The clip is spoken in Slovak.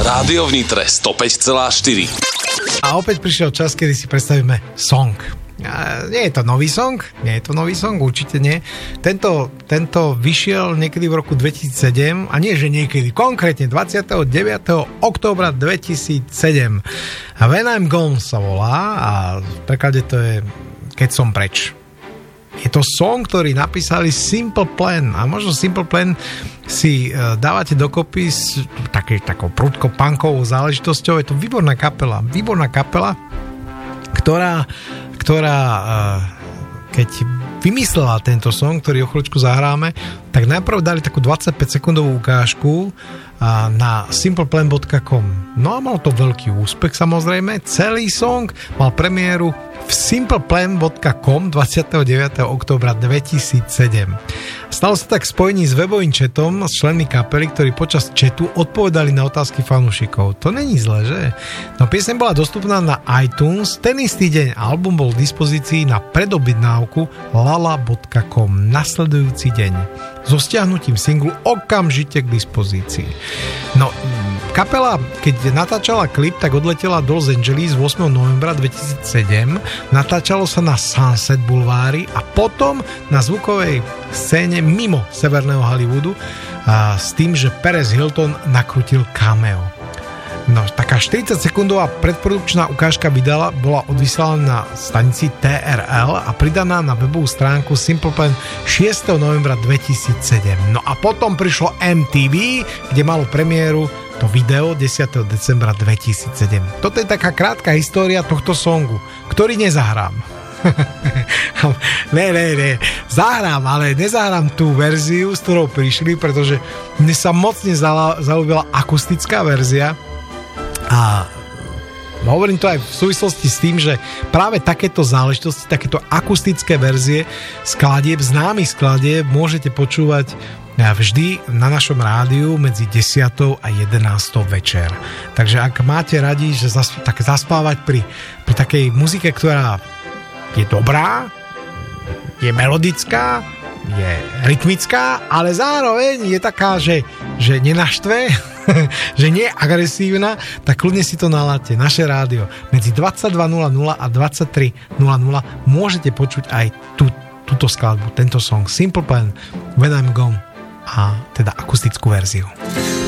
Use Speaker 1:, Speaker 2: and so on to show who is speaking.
Speaker 1: Rádio v Nitre 105,4.
Speaker 2: A opäť prišiel čas, kedy si predstavíme song. Nie je to nový song, určite nie. Tento vyšiel niekedy v roku 2007, a nie, že niekedy, konkrétne 29. októbra 2007. A When I'm Gone sa volá a v preklade to je Keď som preč. Je to song, ktorý napísali Simple Plan a možno Simple Plan si dávate dokopy s takou prudko-punkovou záležitosťou. Je to výborná kapela, ktorá keď vymyslela tento song, ktorý o chvíľučku zahráme, tak najprv dali takú 25-sekundovú ukážku na simpleplan.com. No a mal to veľký úspech, samozrejme. Celý song mal premiéru v simpleplan.com 29. októbra 2007. Stalo sa tak v spojení s webovým chatom s členmi kapely, ktorí počas chatu odpovedali na otázky fanúšikov. To není zle, že? No pieseň bola dostupná na iTunes, ten istý deň album bol v dispozícii na predobjednávku lala.com nasledujúci deň. So stiahnutím singlu okamžite k dispozícii. No, kapela, keď natáčala klip, tak odletela do Los Angeles 8. novembra 2007. Natáčalo sa na Sunset Boulevardi a potom na zvukovej scéne mimo severného Hollywoodu s tým, že Perez Hilton nakrútil cameo. No, taká 40-sekundová predprodukčná ukážka bola odvysielaná na stanici TRL a pridaná na webovú stránku Simple Plan 6. novembra 2007. No a potom prišlo MTV, kde malo premiéru to video 10. decembra 2007. Toto je taká krátka história tohto songu, ktorý nezahrám. Ne. Zahrám, ale nezahrám tú verziu, s ktorou prišli, pretože mne sa mocne zaľúbila akustická verzia. A hovorím to aj v súvislosti s tým, že práve takéto záležitosti, takéto akustické verzie známych skladieb môžete počúvať vždy na našom rádiu medzi 10. a 11. večer. Takže ak máte radi, že tak zaspávať pri takej muzike, ktorá je dobrá, je melodická, je rytmická, ale zároveň je taká, že nenaštve, že nie je agresívna, tak kľudne si to naláte. Naše rádio medzi 22.00 a 23.00 môžete počuť aj túto skladbu, tento song Simple Plan, When I'm Gone a teda akustickú verziu.